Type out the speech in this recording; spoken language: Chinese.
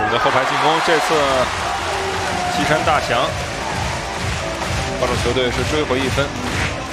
的后排进攻，这次西山大祥帮助球队是追回1分。